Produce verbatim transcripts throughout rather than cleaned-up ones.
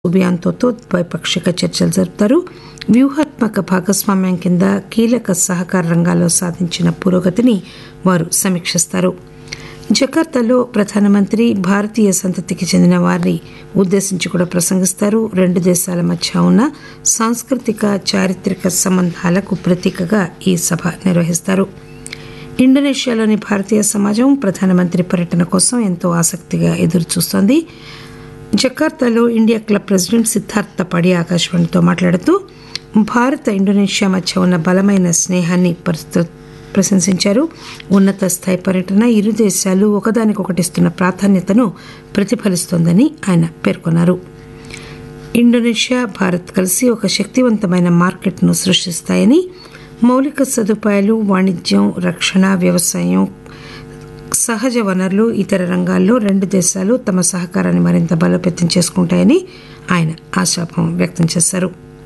ఉబియాంతోతో ద్వైపాక్షిక చర్చలు జరుపుతారు. వ్యూహాత్మక భాగస్వామ్యం కింద కీలక సహకార రంగాల్లో సాధించిన పురోగతిని వారు సమీక్షిస్తారు. జకార్తాలో ప్రధానమంత్రి భారతీయ సంతతికి చెందిన వారిని ఉద్దేశించి కూడా ప్రసంగిస్తారు. రెండు దేశాల మధ్య ఉన్న సాంస్కృతిక చారిత్రక సంబంధాలకు ప్రతీకగా ఈ సభ నిర్వహిస్తారు. ఇండోనేషియాలోని భారతీయ సమాజం ప్రధానమంత్రి పర్యటన కోసం ఎంతో ఆసక్తిగా ఎదురుచూస్తోంది. జకార్తాలో ఇండియా క్లబ్ ప్రెసిడెంట్ సిద్ధార్థ పడి ఆకాశవాణితో మాట్లాడుతూ భారత ఇండోనేషియా మధ్య ఉన్న బలమైన స్నేహాన్ని ప్రశంసించారు. ఉన్నత స్థాయి పర్యటన ఇరు దేశాలు ఒకదానికొకటి ఇస్తున్న ప్రాధాన్యతను ప్రతిఫలిస్తోందని ఆయన పేర్కొన్నారు. ఇండోనేషియా భారత్ కలిసి ఒక శక్తివంతమైన మార్కెట్ను సృష్టిస్తాయని, మౌలిక సదుపాయాలు, వాణిజ్యం, రక్షణ, వ్యవసాయం, సహజ వనరులు, ఇతర రంగాల్లో రెండు దేశాలు తమ సహకారాన్ని మరింత బలోపేతం చేసుకుంటాయని ఆయన ఆశాభావం వ్యక్తం చేశారు.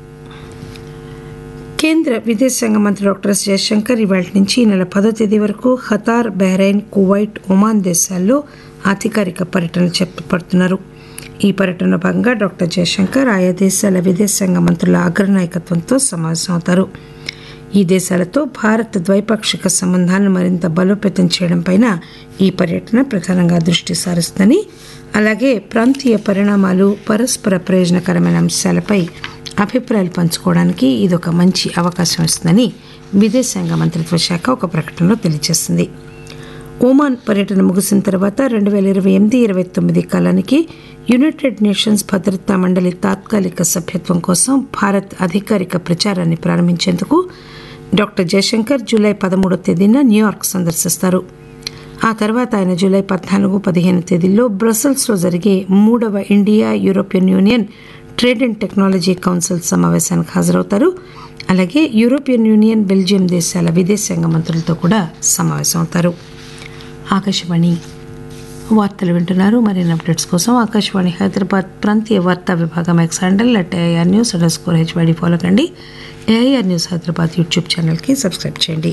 కేంద్ర విదేశాంగ మంత్రి డాక్టర్ ఎస్ జయశంకర్ ఇవాళ నుంచి ఈ నెల పదో తేదీ వరకు ఖతార్, బహ్రెయిన్, కువైట్, ఒమాన్ దేశాల్లో అధికారిక పర్యటనలు చేపడుతున్నారు. ఈ పర్యటనలో భాగంగా డాక్టర్ జయశంకర్ ఆయా దేశాల విదేశాంగ మంత్రుల అగ్రనాయకత్వంతో సమావేశమవుతారు. ఈ దేశాలతో భారత్ ద్వైపాక్షిక సంబంధాలను మరింత బలోపేతం చేయడంపై ఈ పర్యటన ప్రధానంగా దృష్టి సారిస్తుందని, అలాగే ప్రాంతీయ పరిణామాలు, పరస్పర ప్రయోజనకరమైన అంశాలపై అభిప్రాయాలు పంచుకోవడానికి ఇదొక మంచి అవకాశం ఇస్తుందని విదేశాంగ మంత్రిత్వ శాఖ ఒక ప్రకటనలో తెలియజేసింది. ఒమాన్ పర్యటన ముగిసిన తర్వాత రెండు వేల ఇరవై ఎనిమిది ఇరవై తొమ్మిది కాలానికి యునైటెడ్ నేషన్స్ భద్రతా మండలి తాత్కాలిక సభ్యత్వం కోసం భారత్ అధికారిక ప్రచారాన్ని ప్రారంభించేందుకు డాక్టర్ జయశంకర్ జూలై పదమూడవ తేదీన న్యూయార్క్ సందర్శిస్తారు. ఆ తర్వాత ఆయన జూలై పద్నాలుగు పదిహేను తేదీల్లో బ్రసెల్స్లో జరిగే మూడవ India European union trade and technology council సమావేశానికి హాజరవుతారు. అలాగే యూరోపియన్ యూనియన్, బెల్జియం దేశాల విదేశాంగ మంత్రులతో కూడా సమావేశమవుతారు. ఆకాశవాణి వార్తలు వింటున్నారు. మరిన్ని అప్డేట్స్ కోసం ఆకాశవాణి హైదరాబాద్ ప్రాంతీయ వార్తా విభాగం X handle at AIR news under score HYD follow కండి. ఏఐఆర్ న్యూస్ హైదరాబాద్ యూట్యూబ్ ఛానల్కి సబ్స్క్రైబ్ చేయండి.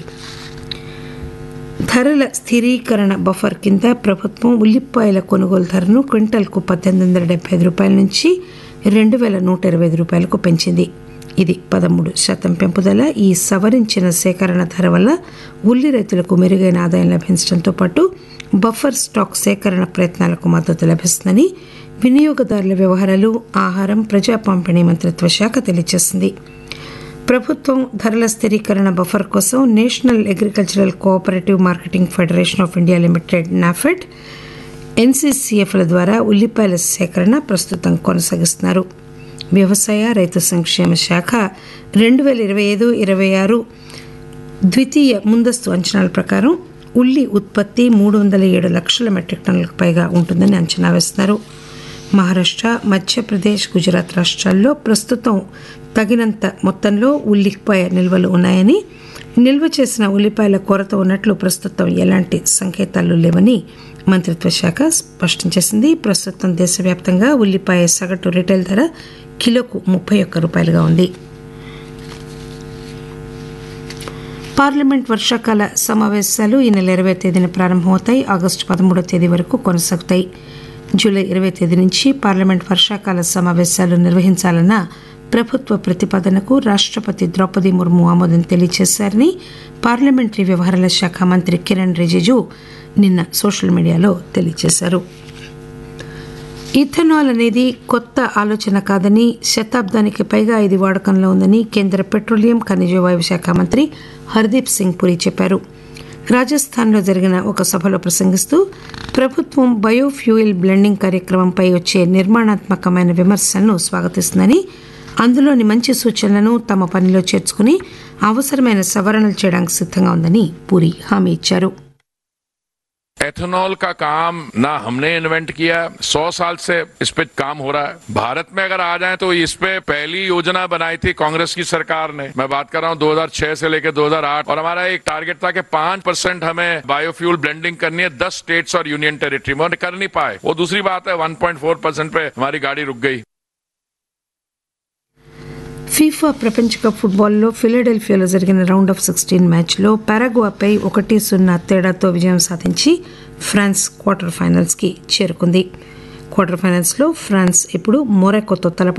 ధరల స్థిరీకరణ బఫర్ కింద ప్రభుత్వం ఉల్లిపాయల కొనుగోలు ధరను క్వింటాల్కు పద్దెనిమిది వందల డెబ్బై ఐదు రూపాయల నుంచి రెండు వేల నూట ఇరవై ఐదు రూపాయలకు పెంచింది. ఇది పదమూడు శాతం పెంపుదల. ఈ సవరించిన సేకరణ ధర వల్ల ఉల్లి రైతులకు మెరుగైన ఆదాయం లభించడంతో పాటు బఫర్ స్టాక్ సేకరణ ప్రయత్నాలకు మద్దతు లభిస్తుందని వినియోగదారుల వ్యవహారాలు, ఆహారం, ప్రజా పంపిణీ మంత్రిత్వ శాఖ తెలియజేసింది. ప్రభుత్వం ధరల స్థిరీకరణ బఫర్ కోసం national agricultural cooperative marketing federation of India limited, NAFED, ఎన్సీసీఎఫ్ల ద్వారా ఉల్లిపాయల సేకరణ ప్రస్తుతం కొనసాగిస్తున్నారు. వ్యవసాయ రైతు సంక్షేమ శాఖ రెండు వేల ఇరవై ఐదు ఇరవై ఆరు ద్వితీయ ముందస్తు అంచనాల ప్రకారం ఉల్లి ఉత్పత్తి మూడు వందల ఏడు లక్షల మెట్రిక్ టన్నులకు పైగా ఉంటుందని అంచనా వేస్తున్నారు. మహారాష్ట్ర, మధ్యప్రదేశ్, గుజరాత్ రాష్ట్రాల్లో ప్రస్తుతం తగినంత మొత్తంలో ఉల్లిపాయ నిల్వలు ఉన్నాయని, నిల్వ చేసిన ఉల్లిపాయల కొరత ఉన్నట్లు ప్రస్తుతం ఎలాంటి సంకేతాలు లేవని మంత్రిత్వ శాఖ స్పష్టం చేసింది. ప్రస్తుతం దేశవ్యాప్తంగా ఉల్లిపాయ సగటు రిటైల్ ధర కిలోకు ముప్పై ఒక్క రూపాయలుగా ఉంది. పార్లమెంట్ వర్షాకాల సమావేశాలు ఈ నెల ఇరవై తేదీన ప్రారంభమవుతాయి. ఆగస్టు పదమూడవ తేదీ వరకు కొనసాగుతాయి. జూలై ఇరవై తేదీ నుంచి పార్లమెంట్ వర్షాకాల సమావేశాలు నిర్వహించాలన్న ప్రభుత్వ ప్రతిపాదనకు రాష్ట్రపతి ద్రౌపది ముర్ము ఆమోదం తెలియజేశారని పార్లమెంటరీ వ్యవహారాల శాఖ మంత్రి కిరణ్ రిజిజు నిన్న సోషల్ మీడియాలో తెలియజేశారు. ఇథనాల్ అనేది కొత్త ఆలోచన కాదని, శతాబ్దానికి పైగా ఇది వాడకంలో ఉందని కేంద్ర పెట్రోలియం, ఖనిజ వాయువు శాఖ మంత్రి హర్దీప్ సింగ్ పురి చెప్పారు. రాజస్థాన్లో జరిగిన ఒక సభలో ప్రసంగిస్తూ ప్రభుత్వం బయోఫ్యూయల్ బ్లెండింగ్ కార్యక్రమంపై వచ్చే నిర్మాణాత్మకమైన విమర్శలను స్వాగతిస్తుందని, అందులోని మంచి సూచనలను తమ పనిలో చేర్చుకుని అవసరమైన సవరణలు చేయడానికి సిద్ధంగా ఉందని పూరి హామీ ఇచ్చారు. एथेनॉल का काम ना हमने इन्वेंट किया, सौ साल से इस पे काम हो रहा है. भारत में अगर आ जाए तो इस पे पहली योजना बनाई थी कांग्रेस की सरकार ने. मैं बात कर रहा हूँ दो हज़ार छह से लेकर दो हज़ार आठ, और हमारा एक टारगेट था कि पांच परसेंट हमें बायोफ्यूल ब्लेंडिंग करनी है दस स्टेट्स और यूनियन टेरिटरी में, और कर नहीं पाए. वो दूसरी बात है, वन पॉइंट फोर परसेंट पे हमारी गाड़ी रुक गई. ఫీఫా ప్రపంచ కప్ ఫుట్బాల్లో ఫిలడెల్ఫియాలో జరిగిన రౌండ్ ఆఫ్ సిక్స్టీన్ మ్యాచ్లో పారాగ్వాపై ఒకటి సున్నా తేడాతో విజయం సాధించి ఫ్రాన్స్ క్వార్టర్ ఫైనల్స్కి చేరుకుంది. క్వార్టర్ ఫైనల్స్లో ఫ్రాన్స్ ఇప్పుడు మొరాకోతో తలప